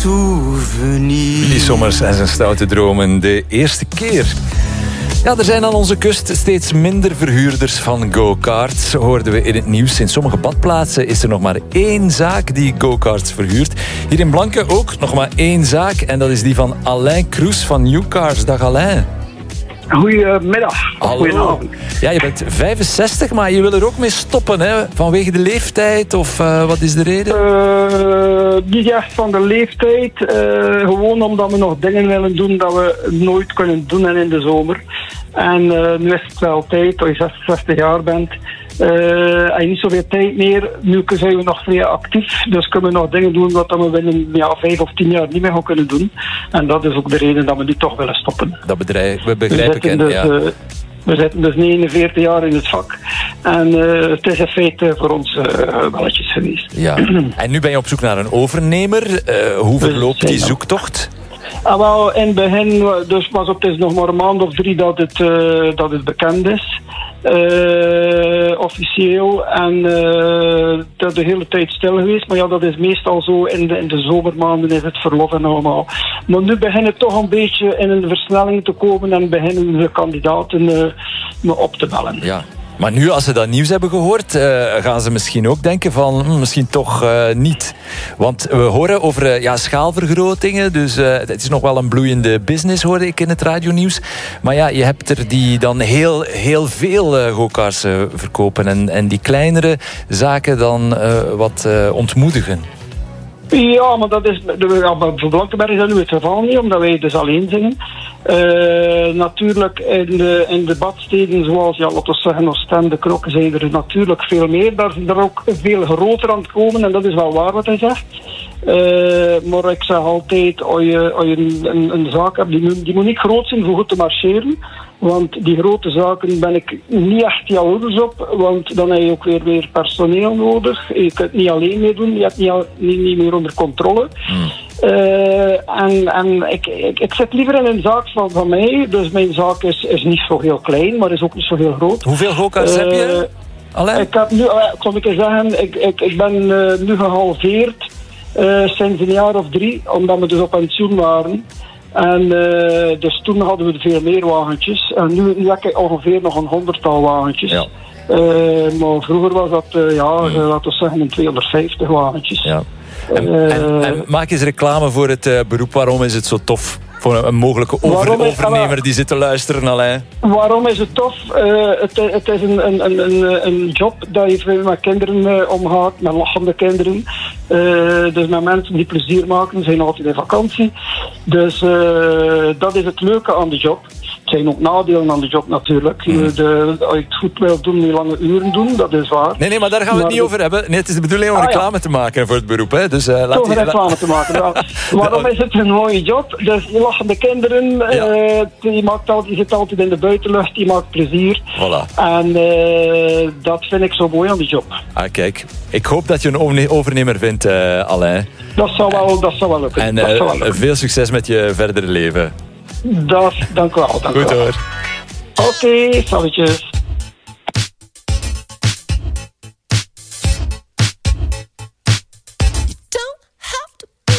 souvenirs. Willy Sommers en zijn stoute dromen de eerste keer. Ja, er zijn aan onze kust steeds minder verhuurders van go-karts, hoorden we in het nieuws. In sommige badplaatsen is er nog maar 1 zaak die go-karts verhuurt. Hier in Blanke ook nog maar 1 zaak en dat is die van Alain Kroes van Newcars. Dag Alain. Goedemiddag. Goedenavond. Ja, je bent 65, maar je wil er ook mee stoppen, hè? Vanwege de leeftijd of wat is de reden? Niet echt van de leeftijd. Gewoon omdat we nog dingen willen doen dat we nooit kunnen doen en in de zomer. En nu is het wel tijd, als je 66 jaar bent. En je niet zoveel tijd meer. Nu zijn we nog vrij actief. Dus kunnen we nog dingen doen wat we binnen 5 of 10 jaar niet meer gaan kunnen doen. En dat is ook de reden dat we nu toch willen stoppen. Dat begrijp ik. We zitten dus 49 jaar in het vak. En het is in feite voor ons welletjes geweest. Ja. En nu ben je op zoek naar een overnemer. Hoe verloopt die zoektocht? Wel, in het begin, dus het is nog maar een maand of 3 dat het bekend is. Officieel. En dat de hele tijd stil geweest. Maar ja, dat is meestal zo. In de zomermaanden is het verlof en allemaal. Maar nu beginnen toch een beetje in een versnelling te komen. En beginnen de kandidaten me op te bellen. Ja. Maar nu, als ze dat nieuws hebben gehoord, gaan ze misschien ook denken van, misschien toch niet. Want we horen over schaalvergrotingen, dus het is nog wel een bloeiende business, hoorde ik in het radionieuws. Maar ja, je hebt er die dan heel veel go-karts verkopen en die kleinere zaken dan wat ontmoedigen. Ja, maar dat is voor Blankenberg is dat nu het geval niet, omdat wij dus alleen zingen. Natuurlijk in de badsteden zoals, laten we zeggen, Oostende, Krokken, zijn er natuurlijk veel meer. Daar zijn er ook veel groter aan het komen en dat is wel waar wat hij zegt. Maar ik zeg altijd, als je een zaak hebt, die moet niet groot zijn voor goed te marcheren. Want die grote zaken ben ik niet echt jaloers op, want dan heb je ook weer personeel nodig. Je kunt het niet alleen mee doen, je hebt niet meer onder controle. En ik zit liever in een zaak van mij, dus mijn zaak is niet zo heel klein, maar is ook niet zo heel groot. Hoeveel go-karts heb je? Alain? Ik heb nu, kon ik zeggen, ik ben nu gehalveerd sinds een jaar of 3, omdat we dus op pensioen waren. En dus toen hadden we veel meer wagentjes. En nu heb ik ongeveer nog een 100-tal wagentjes. Ja. Maar vroeger was dat, laten we zeggen, een 250 wagentjes. Ja. En maak eens reclame voor het beroep. Waarom is het zo tof voor een mogelijke overnemer die zit te luisteren, Alain? Waarom is het tof? Het is een job dat je veel met kinderen omgaat, met lachende kinderen. Dus met mensen die plezier maken, zijn altijd in vakantie. Dus dat is het leuke aan de job. Er zijn ook nadelen aan de job natuurlijk. Als je het goed wilt doen, moet je lange uren doen, dat is waar. Nee, maar daar gaan we het niet over hebben. Nee, het is de bedoeling om reclame te maken voor het beroep. Hè? Dus, reclame te maken. Waarom is het een mooie job? Dus je lachende kinderen, je zit altijd in de buitenlucht, je maakt plezier. Voilà. En dat vind ik zo mooi aan die job. Kijk, ik hoop dat je een overnemer vindt, Alain. Dat zou wel lukken. En veel succes met je verdere leven. Dank u wel. Goed hoor. Oké, salutjes.